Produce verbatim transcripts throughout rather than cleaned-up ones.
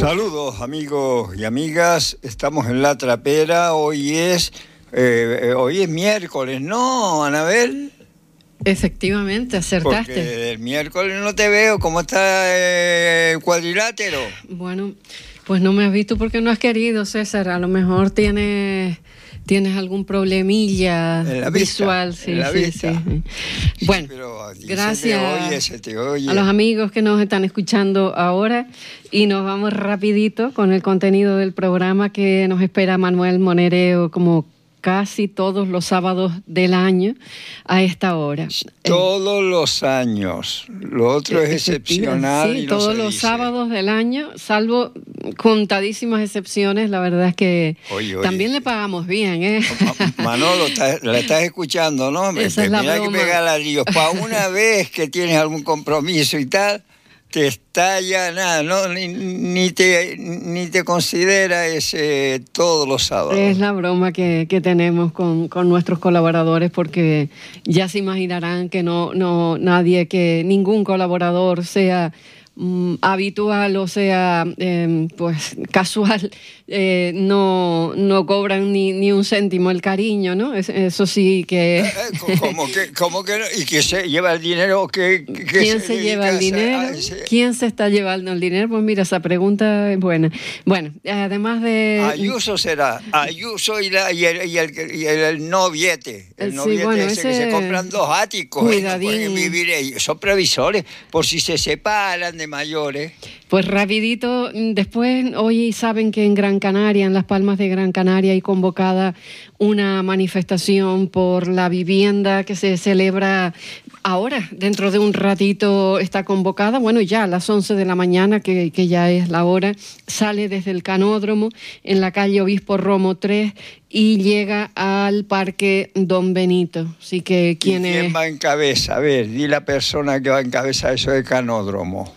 Saludos amigos y amigas, estamos en La Trapera, hoy es, eh, hoy es miércoles, ¿no, Anabel? Efectivamente, acertaste. Porque el miércoles no te veo, ¿cómo está el cuadrilátero? Bueno, pues no me has visto porque no has querido, César, a lo mejor tienes... ¿Tienes algún problemilla visual? Sí, en la sí, vista. sí. Bueno, sí, gracias se te oye, se te oye. a los amigos que nos están escuchando ahora y nos vamos rapidito con el contenido del programa que nos espera Manuel Monereo como casi todos los sábados del año a esta hora. Todos eh, los años. Lo otro es excepcional. Sí, y no todos se los dice. sábados del año, salvo contadísimas excepciones, la verdad es que oye, oye. también le pagamos bien, ¿eh? Manolo, la estás escuchando, ¿no? Esa es la Mira broma. que pegar ladrillos. Para una vez que tienes algún compromiso y tal, te estalla nada, ¿no? Ni, ni, te, ni te considera ese todos los sábados. Es la broma que, que tenemos con, con nuestros colaboradores, porque ya se imaginarán que no, no nadie, que ningún colaborador sea mm, habitual o sea eh, pues casual, eh, no, no cobran ni, ni un céntimo el cariño, ¿no? Es, eso sí que... Eh, eh, ¿Cómo que, cómo que no? ¿Y quién se lleva el dinero? ¿Qué, qué ¿Quién se, se lleva el dinero? A ese... ¿Quién se está llevando el dinero? Pues mira, esa pregunta es buena. Bueno, además de... Ayuso será, Ayuso y, la, y, el, y, el, y el, el noviete, el sí, noviete bueno, ese, ese que se compran dos áticos, cuidadín. Y no pueden vivir ellos. Son previsores, por si se separan de mayores. Pues rapidito, después hoy saben que en Gran Canaria, en Las Palmas de Gran Canaria, hay convocada una manifestación por la vivienda que se celebra ahora, dentro de un ratito está convocada, bueno, ya a las once de la mañana, que, que ya es la hora, sale desde el Canódromo en la calle Obispo Romo tres y llega al Parque Don Benito. Así que ¿quién, ¿Y quién es? va en cabeza? A ver, di la persona que va en cabeza eso del Canódromo.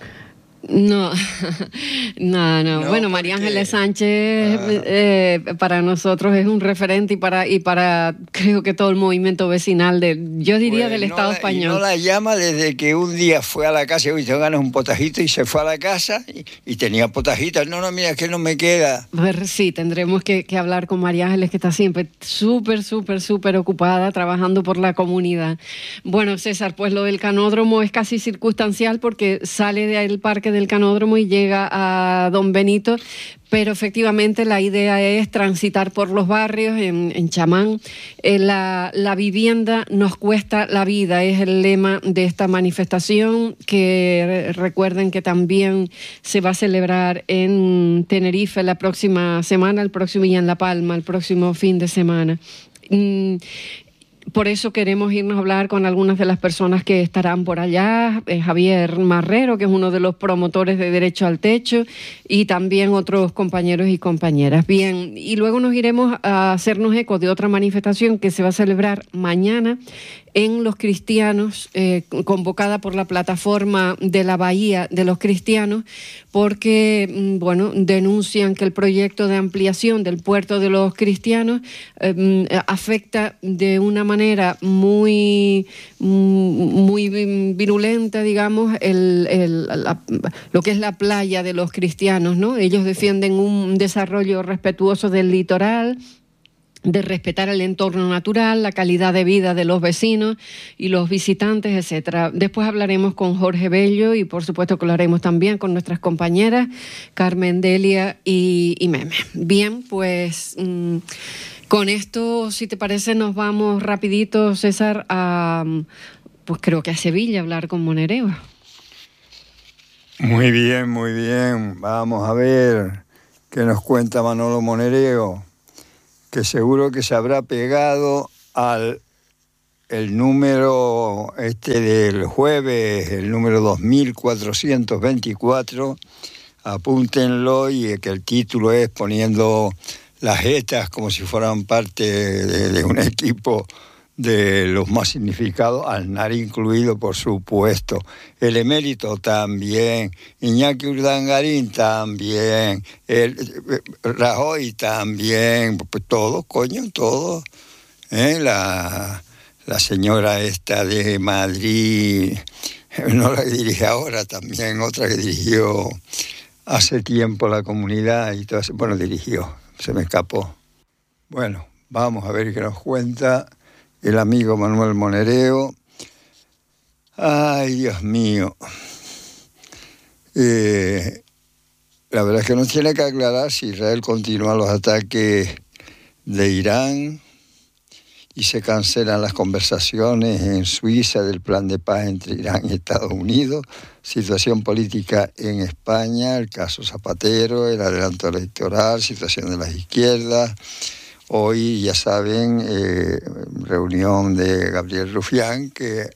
No, no, no, no. Bueno, María Ángeles Sánchez ah. eh, para nosotros es un referente y para y para creo que todo el movimiento vecinal de, yo diría, pues del no Estado la, español. Y no la llama desde que un día fue a la casa y hoy te ganas un potajito y se fue a la casa y, y tenía potajitas. No, no, mira, que no me queda. Ver, sí, tendremos que, que hablar con María Ángeles, que está siempre súper, súper, súper ocupada trabajando por la comunidad. Bueno, César, pues lo del Canódromo es casi circunstancial porque sale del Parque del Canódromo y llega a Don Benito, pero efectivamente la idea es transitar por los barrios en, en Chamán. Eh, la, la vivienda nos cuesta la vida, es el lema de esta manifestación, que recuerden que también se va a celebrar en Tenerife la próxima semana, el próximo y en La Palma el próximo fin de semana. Mm, Por eso queremos irnos a hablar con algunas de las personas que estarán por allá, eh, Javier Marrero, que es uno de los promotores de Derecho al Techo, y también otros compañeros y compañeras. Bien, y luego nos iremos a hacernos eco de otra manifestación que se va a celebrar mañana en Los Cristianos, eh, convocada por la plataforma de la Bahía de los Cristianos, porque, bueno, denuncian que el proyecto de ampliación del puerto de los Cristianos eh, afecta de una manera muy, muy virulenta, digamos, el, el, la, lo que es la playa de los Cristianos, ¿no? Ellos defienden un desarrollo respetuoso del litoral, de respetar el entorno natural, la calidad de vida de los vecinos y los visitantes, etcétera. Después hablaremos con Jorge Bello y por supuesto que lo haremos también con nuestras compañeras Carmen Delia y, y Meme. Bien, pues mmm, con esto, si te parece, nos vamos rapidito, César, a, pues creo que a Sevilla, a hablar con Monereo. Muy bien, muy bien. Vamos a ver qué nos cuenta Manolo Monereo, que seguro que se habrá pegado al el número este del jueves, el número dos mil cuatrocientos veinticuatro, apúntenlo, y que el título es Poniendo las jetas como si fueran parte de, de un equipo de los más significados, Aznar incluido, por supuesto, el emérito también, Iñaki Urdangarín también, el, Rajoy también, pues todos, coño, todos, ¿eh? la, la señora esta de Madrid, no la que dirige ahora, también otra que dirigió hace tiempo la comunidad y todo eso. Bueno, dirigió, se me escapó. Bueno, vamos a ver qué nos cuenta el amigo Manuel Monereo. Ay, Dios mío. Eh, la verdad es que nos tiene que aclarar si Israel continúa los ataques de Irán y se cancelan las conversaciones en Suiza del plan de paz entre Irán y Estados Unidos, situación política en España, el caso Zapatero, el adelanto electoral, situación de las izquierdas. Hoy, ya saben, eh, reunión de Gabriel Rufián, que...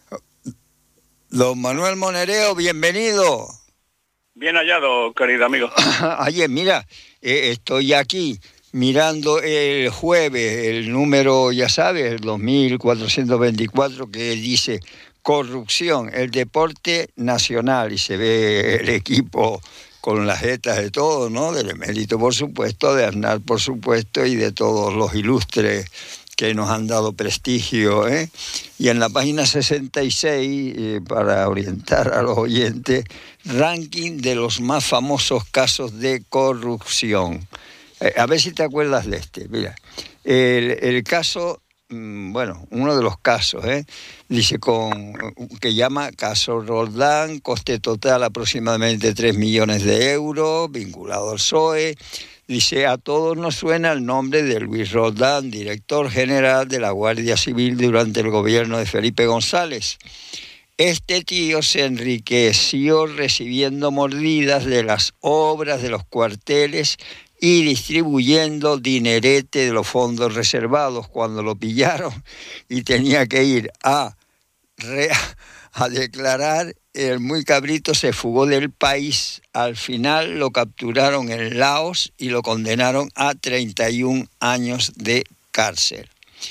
Don Manuel Monereo, bienvenido. Bien hallado, querido amigo. Oye, mira, eh, estoy aquí mirando el jueves el número, ya sabes, el dos mil cuatrocientos veinticuatro, que dice corrupción, el deporte nacional, y se ve el equipo con las jetas de todos, ¿no? Del emérito, por supuesto, de Aznar, por supuesto, y de todos los ilustres que nos han dado prestigio, ¿eh? Y en la página sesenta y seis, eh, para orientar a los oyentes, ranking de los más famosos casos de corrupción. Eh, a ver si te acuerdas de este. Mira, el, el caso, mmm, bueno, uno de los casos, ¿eh? Dice con que llama caso Roldán, coste total aproximadamente tres millones de euros, vinculado al P S O E. Dice, a todos nos suena el nombre de Luis Roldán, director general de la Guardia Civil durante el gobierno de Felipe González. Este tío se enriqueció recibiendo mordidas de las obras de los cuarteles y distribuyendo dinerete de los fondos reservados cuando lo pillaron y tenía que ir a, re, a declarar. El muy cabrito se fugó del país. Al final lo capturaron en Laos y lo condenaron a treinta y un años de cárcel.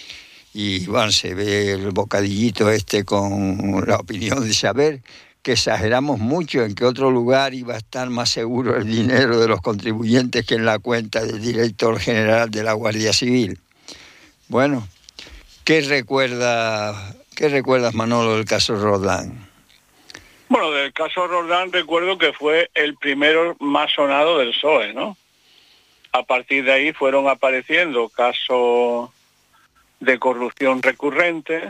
Y bueno, se ve el bocadillito este con la opinión de saber que exageramos mucho, en qué otro lugar iba a estar más seguro el dinero de los contribuyentes que en la cuenta del director general de la Guardia Civil. Bueno, ¿qué recuerda, qué recuerdas, Manolo, del caso Roldán? Bueno, del caso Roldán recuerdo que fue el primero más sonado del P S O E, ¿no? A partir de ahí fueron apareciendo casos de corrupción recurrente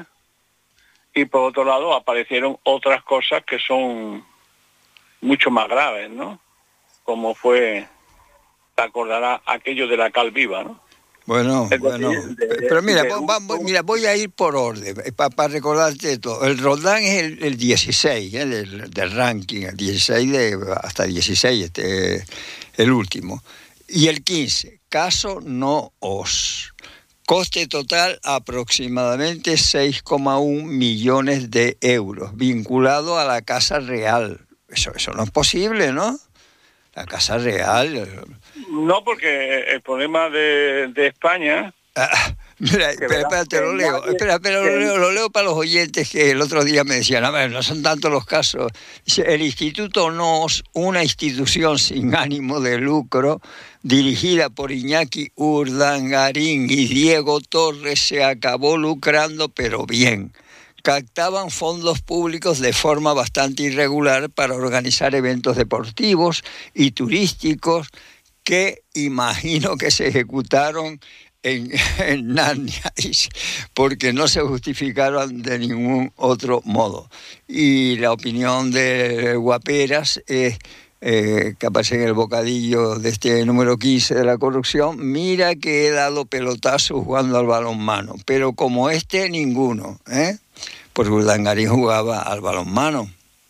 y por otro lado aparecieron otras cosas que son mucho más graves, ¿no? Como fue, te acordarás, aquello de la cal viva, ¿no? Bueno, es bueno, decir, de, pero mira, de voy, va, mira, voy a ir por orden, para pa recordarte todo. El Roldán es el, el dieciséis, ¿eh? del, del ranking, el dieciséis de, hasta dieciséis, este, el último. Y el quince, caso no os. Coste total aproximadamente seis coma uno millones de euros, vinculado a la Casa Real. Eso, eso no es posible, ¿no? La Casa Real... No, porque el problema de, de España... Ah, mira, espera, espérate, lo leo. Nadie, espera, espera, lo leo, lo leo para los oyentes que el otro día me decían, a ver, no son tantos los casos. Dice, el Instituto NOS, una institución sin ánimo de lucro, dirigida por Iñaki Urdangarín y Diego Torres, se acabó lucrando, pero bien. Captaban fondos públicos de forma bastante irregular para organizar eventos deportivos y turísticos que imagino que se ejecutaron en, en Narnia, porque no se justificaron de ningún otro modo. Y la opinión de Guaperas es, eh, que aparece en el bocadillo de este número quince de la corrupción, mira que he dado pelotazos jugando al balonmano, pero como este, ninguno, ¿eh? Porque Urdangarín jugaba al balonmano.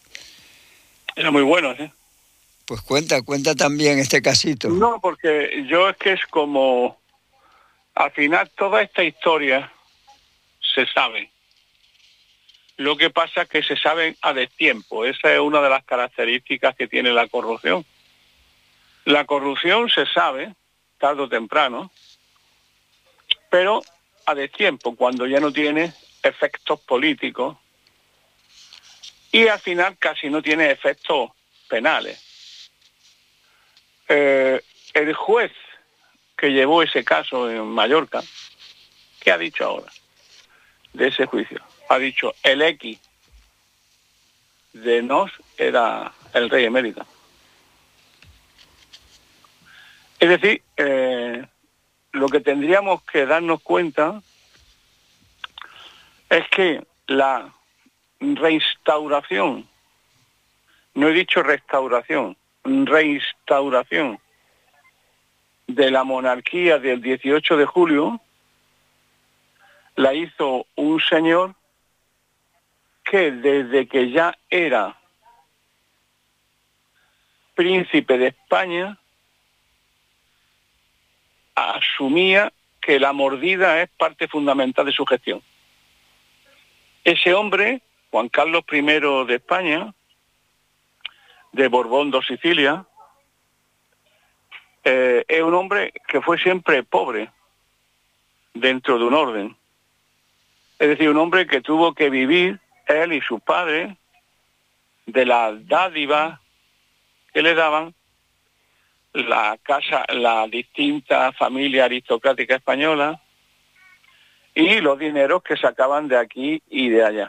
Era muy bueno, ¿eh? Pues cuenta, cuenta también este casito. No, porque yo es que es como... Al final toda esta historia se sabe. Lo que pasa es que se sabe a destiempo. Esa es una de las características que tiene la corrupción. La corrupción se sabe, tarde o temprano, pero a destiempo, cuando ya no tiene efectos políticos y al final casi no tiene efectos penales. Eh, el juez que llevó ese caso en Mallorca, ¿qué ha dicho ahora de ese juicio? Ha dicho, el X de Nos era el rey emérito. Es decir, eh, lo que tendríamos que darnos cuenta es que la reinstauración, no he dicho restauración, reinstauración de la monarquía del dieciocho de julio, la hizo un señor que desde que ya era príncipe de España, asumía que la mordida es parte fundamental de su gestión. Ese hombre, Juan Carlos primero de España, de Borbón de Sicilia, eh, es un hombre que fue siempre pobre dentro de un orden. Es decir, un hombre que tuvo que vivir, él y su padre, de las dádivas que le daban la casa, la distinta familia aristocrática española y los dineros que sacaban de aquí y de allá.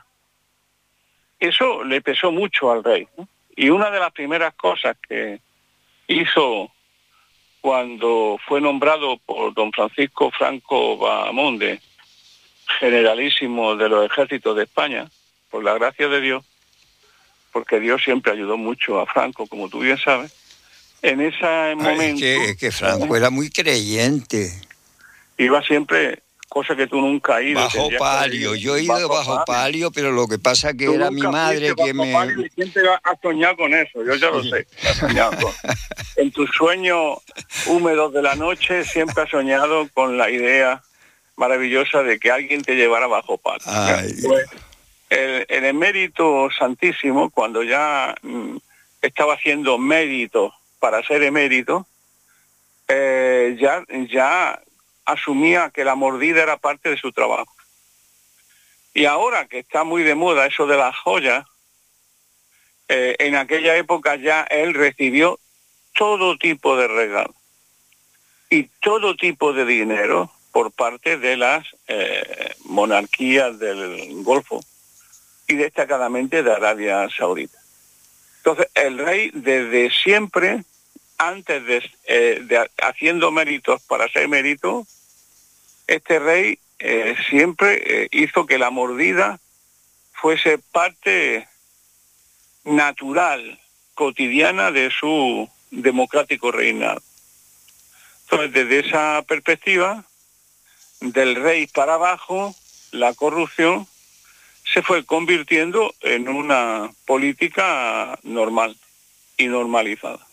Eso le pesó mucho al rey, ¿no? Y una de las primeras cosas que hizo cuando fue nombrado por don Francisco Franco Bahamonde generalísimo de los ejércitos de España, por la gracia de Dios, porque Dios siempre ayudó mucho a Franco, como tú bien sabes, en ese momento... Es que, es que Franco era muy creyente. Iba siempre, cosa que tú nunca has ido. Bajo palio, yo he ido bajo, bajo palio, pero lo que pasa que era mi madre que me... Palio y siempre has soñado con eso, yo ya lo sé. Has soñado con... En tus sueños húmedos de la noche siempre has soñado con la idea maravillosa de que alguien te llevara bajo palio. Pues, el, el emérito santísimo, cuando ya mm, estaba haciendo mérito para ser emérito, eh, ya, ya asumía que la mordida era parte de su trabajo. Y ahora que está muy de moda eso de las joyas, eh, en aquella época ya él recibió todo tipo de regalos y todo tipo de dinero por parte de las eh, monarquías del Golfo y destacadamente de Arabia Saudita. Entonces el rey desde siempre, antes de, eh, de haciendo méritos para ser mérito, este rey eh, siempre eh, hizo que la mordida fuese parte natural, cotidiana de su democrático reinado. Entonces, desde esa perspectiva, del rey para abajo, la corrupción se fue convirtiendo en una política normal y normalizada.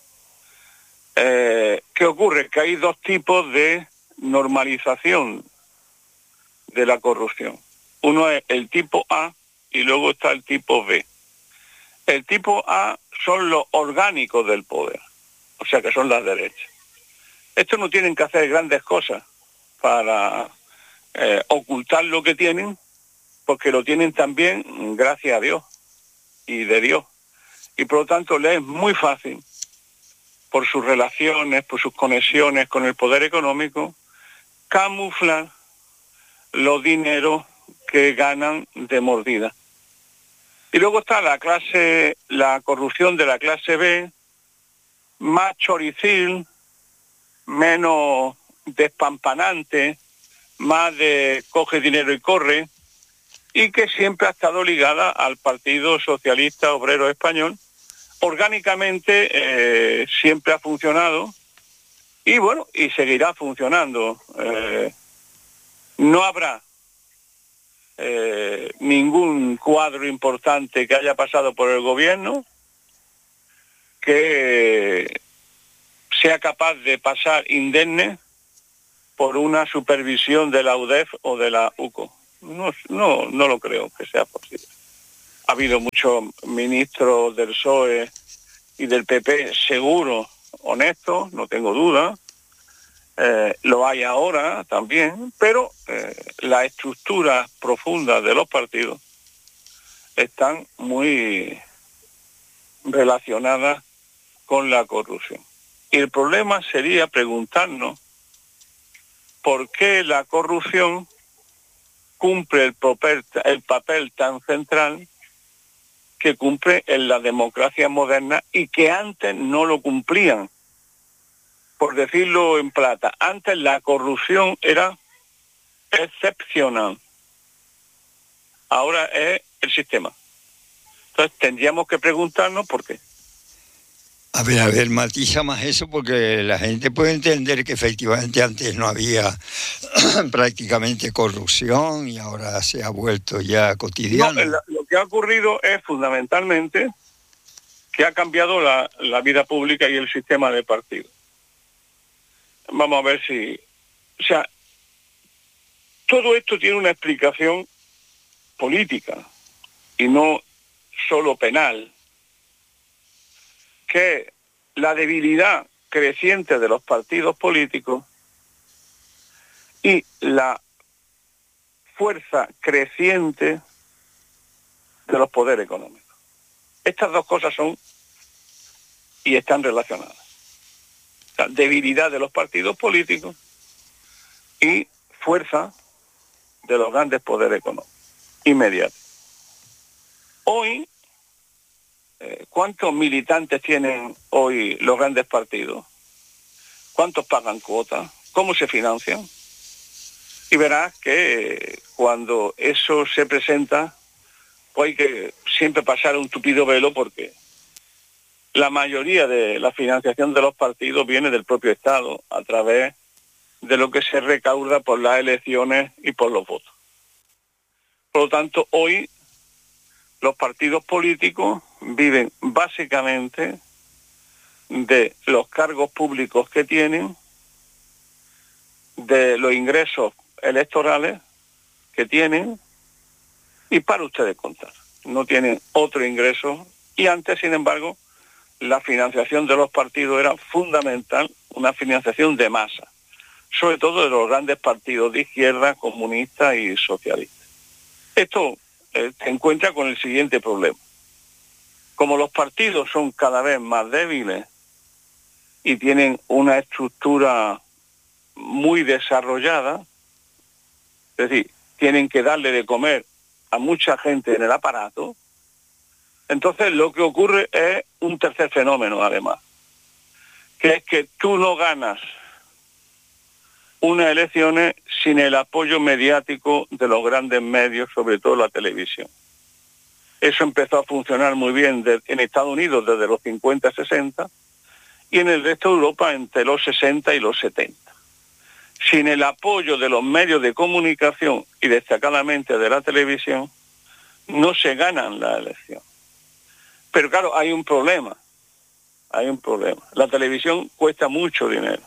Eh, ¿Qué ocurre? Que hay dos tipos de normalización de la corrupción. Uno es el tipo A y luego está el tipo B. El tipo A son los orgánicos del poder, o sea que son las derechas. Estos no tienen que hacer grandes cosas para eh, ocultar lo que tienen, porque lo tienen también gracias a Dios y de Dios. Y por lo tanto les es muy fácil, por sus relaciones, por sus conexiones con el poder económico, camuflar los dineros que ganan de mordida. Y luego está la clase, la corrupción de la clase B, más choricil, menos despampanante, más de coge dinero y corre, y que siempre ha estado ligada al Partido Socialista Obrero Español. Orgánicamente eh, siempre ha funcionado y bueno, y seguirá funcionando. Eh, no habrá eh, ningún cuadro importante que haya pasado por el gobierno que sea capaz de pasar indemne por una supervisión de la U D E F o de la U C O. No, no, no lo creo que sea posible. Ha habido muchos ministros del P S O E y del P P seguros, honestos, no tengo duda. Eh, lo hay ahora también, pero eh, las estructuras profundas de los partidos están muy relacionadas con la corrupción. Y el problema sería preguntarnos por qué la corrupción cumple el papel, el papel tan central que cumple en la democracia moderna y que antes no lo cumplían. por decirlo en plata, antes la corrupción era excepcional. Ahora es el sistema. Entonces tendríamos que preguntarnos por qué. A ver, a ver, matiza más eso porque la gente puede entender que efectivamente antes no había prácticamente corrupción y ahora se ha vuelto ya cotidiano. No, lo que ha ocurrido es fundamentalmente que ha cambiado la, la vida pública y el sistema de partidos. Vamos a ver si... O sea, todo esto tiene una explicación política y no solo penal, que la debilidad creciente de los partidos políticos y la fuerza creciente de los poderes económicos. Estas dos cosas son y están relacionadas. O sea, debilidad de los partidos políticos y fuerza de los grandes poderes económicos inmediatos. Hoy, eh, ¿cuántos militantes tienen hoy los grandes partidos? ¿Cuántos pagan cuotas? ¿Cómo se financian? Y verás que eh, cuando eso se presenta, pues hay que siempre pasar un tupido velo porque la mayoría de la financiación de los partidos viene del propio Estado a través de lo que se recauda por las elecciones y por los votos. Por lo tanto, hoy los partidos políticos viven básicamente de los cargos públicos que tienen, de los ingresos electorales que tienen, y para ustedes contar. No tienen otro ingreso. Y antes, sin embargo, la financiación de los partidos era fundamental, una financiación de masa, sobre todo de los grandes partidos de izquierda, comunistas y socialistas. Esto eh, se encuentra con el siguiente problema. Como los partidos son cada vez más débiles y tienen una estructura muy desarrollada, es decir, tienen que darle de comer a mucha gente en el aparato, entonces lo que ocurre es un tercer fenómeno además, que es que tú no ganas unas elecciones sin el apoyo mediático de los grandes medios, sobre todo la televisión. Eso empezó a funcionar muy bien de, en Estados Unidos desde los cincuenta, sesenta, y en el resto de Europa entre los sesenta y los setenta. Sin el apoyo de los medios de comunicación y destacadamente de la televisión, no se ganan la elección. Pero claro, hay un problema, hay un problema. La televisión cuesta mucho dinero.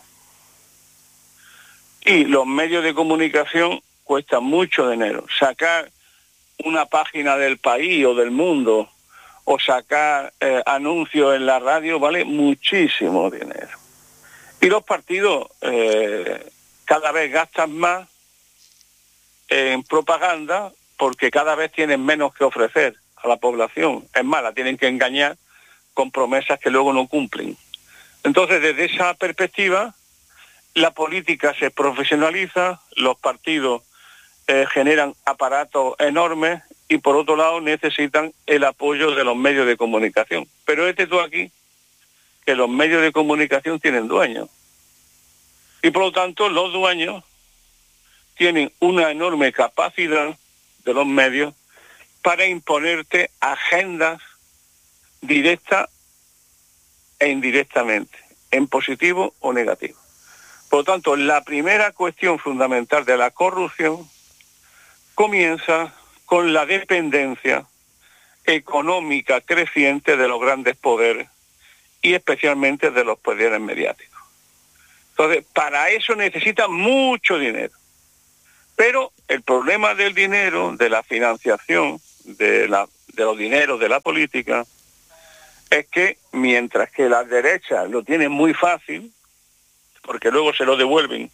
Y los medios de comunicación cuestan mucho dinero. Sacar una página del País o del Mundo o sacar eh, anuncios en la radio vale muchísimo dinero. Y los partidos eh, cada vez gastan más en propaganda porque cada vez tienen menos que ofrecer a la población. Es más, la tienen que engañar con promesas que luego no cumplen. Entonces, desde esa perspectiva, la política se profesionaliza, los partidos eh, generan aparatos enormes y por otro lado necesitan el apoyo de los medios de comunicación. Pero este todo aquí, que los medios de comunicación tienen dueños. Y por lo tanto los dueños tienen una enorme capacidad de los medios para imponerte agendas directas e indirectamente, en positivo o negativo. Por lo tanto, la primera cuestión fundamental de la corrupción comienza con la dependencia económica creciente de los grandes poderes y especialmente de los poderes mediáticos. Entonces, para eso necesita mucho dinero. Pero el problema del dinero, de la financiación, de, la, de los dineros de la política, es que mientras que las derechas lo tienen muy fácil, porque luego se lo devuelven,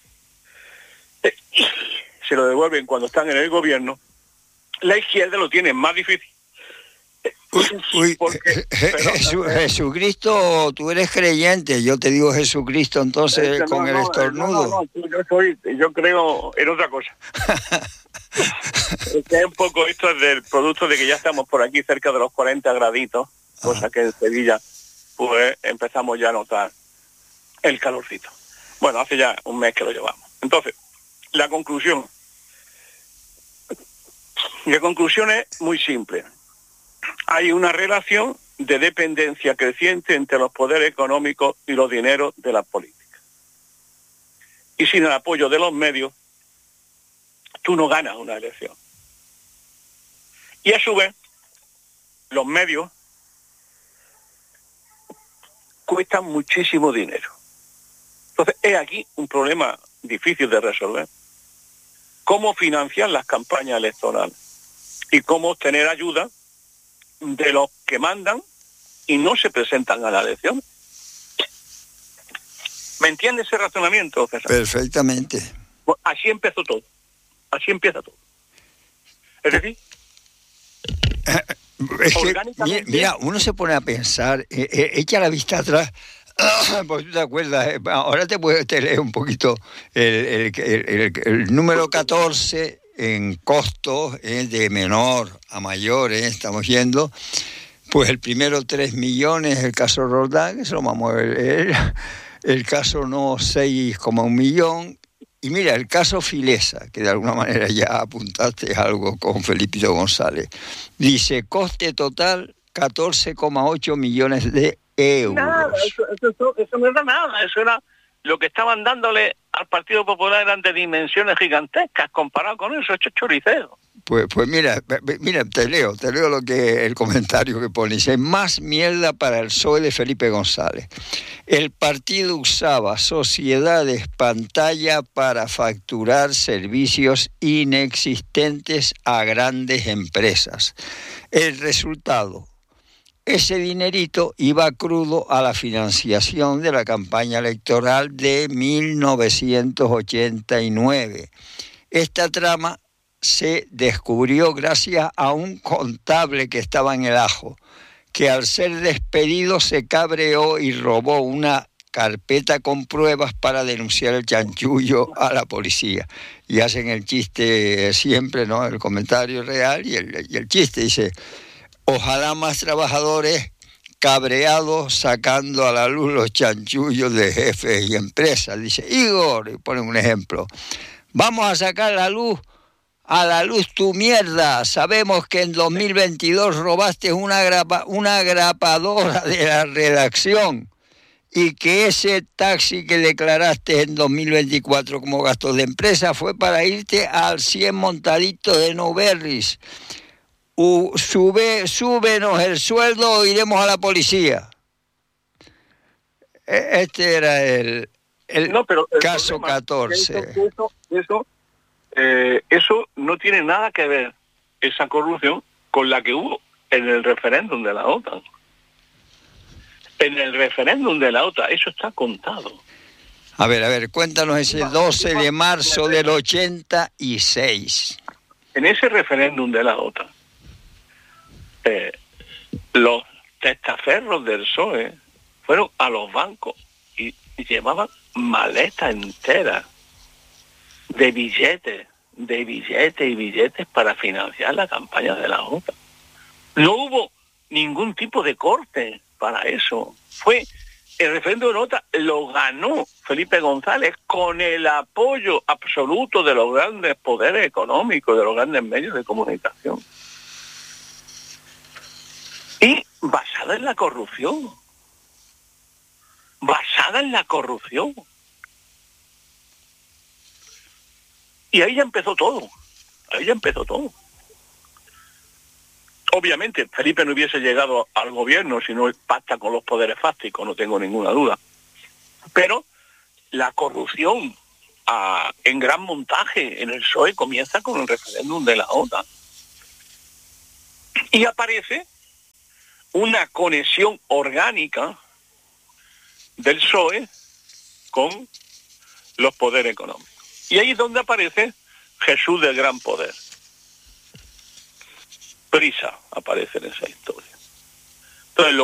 se lo devuelven cuando están en el gobierno, la izquierda lo tiene más difícil. Uy, uy, porque, Jesús, pero, Jesucristo, tú eres creyente, yo te digo Jesucristo entonces no, con no, el estornudo. No, no, no, yo soy, yo creo en otra cosa. Es un poco esto del producto de que ya estamos por aquí cerca de los cuarenta graditos, cosa que en Sevilla pues empezamos ya a notar. el calorcito. Bueno, hace ya un mes que lo llevamos. Entonces, la conclusión. La conclusión es muy simple. Hay una relación de dependencia creciente entre los poderes económicos y los dineros de la política. Y sin el apoyo de los medios, tú no ganas una elección. Y a su vez, los medios cuestan muchísimo dinero. Entonces, es aquí un problema difícil de resolver. ¿Cómo financiar las campañas electorales? Y cómo obtener ayuda de los que mandan y no se presentan a la elección. ¿Me entiende ese razonamiento, César? Perfectamente. Bueno, así empezó todo. Así empieza todo. Es decir, es que, mira, uno se pone a pensar, eh, eh, echa la vista atrás, pues tú te acuerdas, eh, ahora te, puedo, te leo un poquito el, el, el, el, el número catorce en costos, eh, de menor a mayor, eh, estamos yendo, pues el primero tres millones, el caso Roldán, eso lo vamos a ver, el, el caso no seis coma uno millón. Y mira, el caso Filesa, que de alguna manera ya apuntaste algo con Felipito González, dice coste total catorce coma ocho millones de euros. Nada, eso, eso, eso no era nada, eso era lo que estaban dándole al Partido Popular, eran de dimensiones gigantescas comparado con eso, hecho choriceo. Pues, pues mira, mira, te leo, te leo lo que el comentario que pone. Dice, más mierda para el P S O E de Felipe González. El partido usaba sociedades pantalla para facturar servicios inexistentes a grandes empresas. El resultado, ese dinerito iba crudo a la financiación de la campaña electoral de mil novecientos ochenta y nueve. Esta trama se descubrió gracias a un contable que estaba en el ajo, que al ser despedido se cabreó y robó una carpeta con pruebas para denunciar el chanchullo a la policía. Y hacen el chiste siempre, ¿no? El comentario real y el, y el chiste. Dice, ojalá más trabajadores cabreados sacando a la luz los chanchullos de jefes y empresas. Dice, Igor, y ponen un ejemplo, vamos a sacar la luz a la luz tu mierda. Sabemos que en dos mil veintidós robaste una, grapa, una grapadora de la redacción y que ese taxi que declaraste en dos mil veinticuatro como gasto de empresa fue para irte al cien montadito de Noverris. Uh, sube, súbenos el sueldo o iremos a la policía. Este era el, el no, pero el caso problema, catorce. Eso, eso, eso Eh, eso no tiene nada que ver, esa corrupción, con la que hubo en el referéndum de la OTAN. En el referéndum de la OTAN, eso está contado. A ver, a ver, cuéntanos ese doce de marzo del ochenta y seis. En ese referéndum de la OTAN, eh, los testaferros del P S O E fueron a los bancos y, y llevaban maletas enteras de billetes, de billetes y billetes para financiar la campaña de la OTAN. No hubo ningún tipo de corte para eso. Fue el referéndum de la OTAN, lo ganó Felipe González con el apoyo absoluto de los grandes poderes económicos, de los grandes medios de comunicación. Y basada en la corrupción. Basada en la corrupción. Y ahí ya empezó todo, ahí ya empezó todo. Obviamente, Felipe no hubiese llegado al gobierno si no pacta con los poderes fácticos, no tengo ninguna duda. Pero la corrupción a, en gran montaje en el P S O E comienza con el referéndum de la OTAN. Y aparece una conexión orgánica del P S O E con los poderes económicos. Y ahí es donde aparece Jesús del Gran Poder. Prisa aparece en esa historia. Entonces, lo